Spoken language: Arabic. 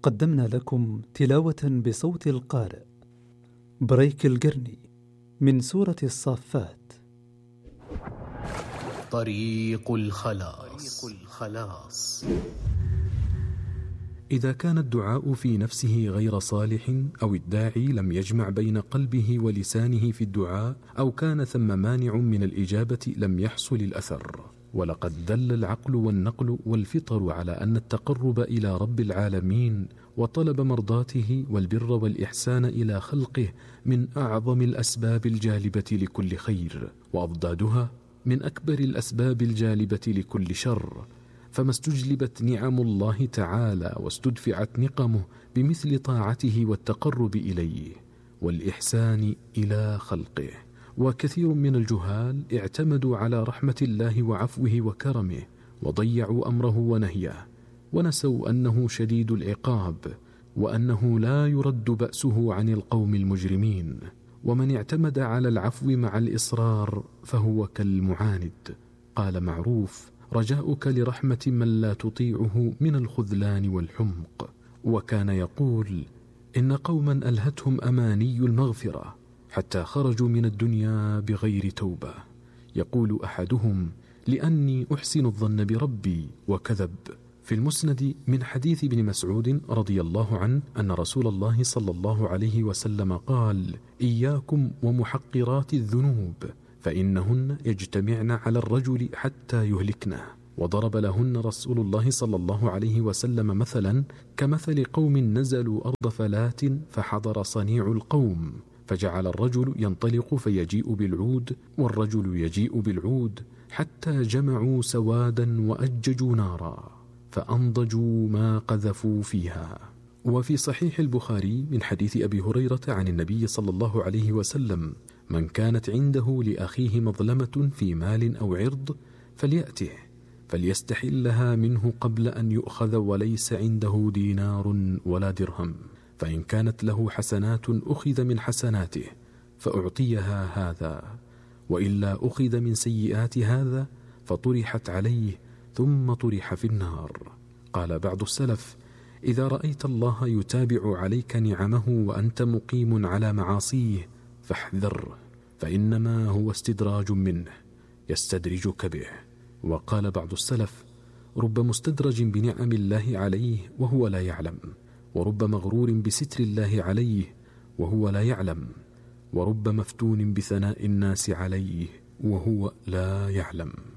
قدمنا لكم تلاوة بصوت القارئ بريك القرني من سورة الصافات. طريق الخلاص. إذا كان الدعاء في نفسه غير صالح، أو الداعي لم يجمع بين قلبه ولسانه في الدعاء، أو كان ثم مانع من الإجابة، لم يحصل الأثر. ولقد دل العقل والنقل والفطر على أن التقرب إلى رب العالمين وطلب مرضاته والبر والإحسان إلى خلقه من أعظم الأسباب الجالبة لكل خير، وأضدادها من أكبر الأسباب الجالبة لكل شر. فما استجلبت نعم الله تعالى واستدفعت نقمه بمثل طاعته والتقرب إليه والإحسان إلى خلقه. وكثير من الجهال اعتمدوا على رحمة الله وعفوه وكرمه، وضيعوا أمره ونهيه، ونسوا أنه شديد العقاب، وأنه لا يرد بأسه عن القوم المجرمين. ومن اعتمد على العفو مع الإصرار فهو كالمعاند. قال معروف: رجاؤك لرحمة من لا تطيعه من الخذلان والحمق. وكان يقول: إن قوما ألهتهم أماني المغفرة حتى خرجوا من الدنيا بغير توبة. يقول أحدهم: لأني أحسن الظن بربي، وكذب. في المسند من حديث ابن مسعود رضي الله عنه أن رسول الله صلى الله عليه وسلم قال: إياكم ومحقرات الذنوب، فإنهن يجتمعن على الرجل حتى يهلكنه. وضرب لهن رسول الله صلى الله عليه وسلم مثلا كمثل قوم نزلوا أرض فلات فحضر صنيع القوم، فجعل الرجل ينطلق فيجيء بالعود، والرجل يجيء بالعود، حتى جمعوا سوادا وأججوا نارا فأنضجوا ما قذفوا فيها. وفي صحيح البخاري من حديث أبي هريرة عن النبي صلى الله عليه وسلم: من كانت عنده لأخيه مظلمة في مال أو عرض فليأته فليستحلها منه قبل أن يؤخذ وليس عنده دينار ولا درهم، فإن كانت له حسنات أخذ من حسناته فأعطيها هذا، وإلا أخذ من سيئات هذا فطرحت عليه ثم طرح في النار. قال بعض السلف: إذا رأيت الله يتابع عليك نعمه وأنت مقيم على معاصيه فاحذر، فإنما هو استدراج منه يستدرجك به. وقال بعض السلف: رب مستدرج بنعم الله عليه وهو لا يعلم، ورب مغرور بستر الله عليه وهو لا يعلم، ورب مفتون بثناء الناس عليه وهو لا يعلم.